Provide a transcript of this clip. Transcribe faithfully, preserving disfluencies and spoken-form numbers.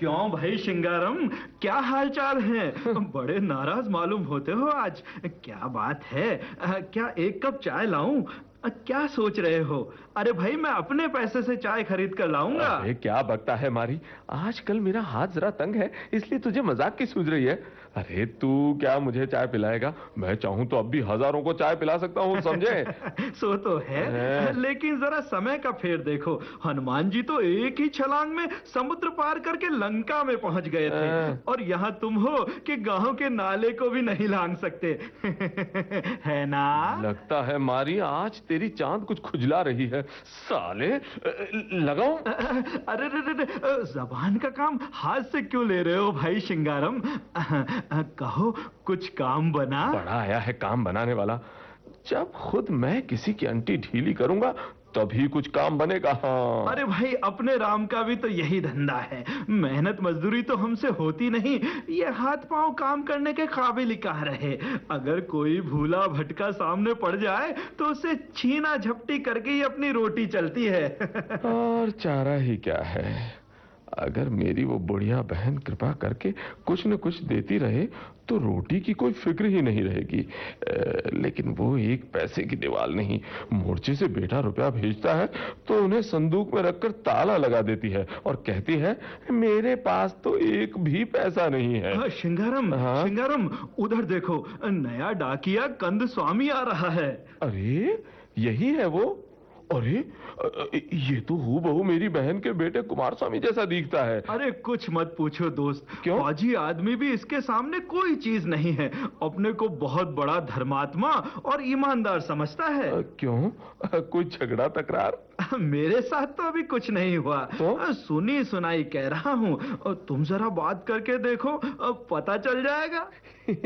क्यों भाई शिंगारम, क्या हाल चाल है? बड़े नाराज मालूम होते हो आज। क्या बात है? अ, क्या एक कप चाय लाऊं? अ, क्या सोच रहे हो? अरे भाई, मैं अपने पैसे से चाय खरीद कर लाऊंगा। अबे क्या बकता है मारी। आजकल मेरा हाथ जरा तंग है, इसलिए तुझे मजाक की सूझ रही है। अरे तू क्या मुझे चाय पिलाएगा? मैं चाहूं तो अब भी हजारों को चाय पिला सकता हूं, समझे? सो तो है, हैं? लेकिन जरा समय का फेर देखो। हनुमान जी तो एक ही छलांग में समुद्र पार करके लंका में पहुंच गए थे, हैं? और यहाँ तुम हो कि गांव के नाले को भी नहीं लांग सकते। है ना? लगता है मारी आज तेरी चांद कुछ खुजला रही है। साले अ, लगाऊं? अरे रे रे रे, जबान का काम हाथ से क्यों ले रहे हो भाई शिंगारम? कहो, कुछ काम बना? बड़ा आया है काम बनाने वाला। जब खुद मैं किसी की अंटी ढीली करूंगा तभी कुछ काम बनेगा। हाँ। अरे भाई, अपने राम का भी तो यही धंधा है। मेहनत मजदूरी तो हमसे होती नहीं, ये हाथ पांव काम करने के काबिल ही कहाँ रहे। अगर कोई भूला भटका सामने पड़ जाए तो उसे छीना झपटी करके ही अपनी रोटी चलती है। और चारा ही क्या है। अगर मेरी वो बुढ़िया बहन कृपा करके कुछ न कुछ देती रहे तो रोटी की कोई फिक्र ही नहीं रहेगी। अ, लेकिन वो एक पैसे की दीवार नहीं। मोर्चे से बेटा रुपया भेजता है तो उन्हें संदूक में रखकर ताला लगा देती है और कहती है मेरे पास तो एक भी पैसा नहीं है। हाँ, शिंगारम, हाँ? शिंगारम, उधर देखो, नया डाकिया कंद स्वामी आ रहा है। अरे यही है वो। अरे अ, अ, ये तो हूबहू मेरी बहन के बेटे कुमार स्वामी जैसा दिखता है। अरे कुछ मत पूछो दोस्त। क्यों? फौजी आदमी भी इसके सामने कोई चीज नहीं है। अपने को बहुत बड़ा धर्मात्मा और ईमानदार समझता है। अ, क्यों? अ, कोई झगड़ा तकरार? मेरे साथ तो अभी कुछ नहीं हुआ। तो? सुनी सुनाई कह रहा हूँ। तुम जरा बात करके देखो, पता चल जाएगा।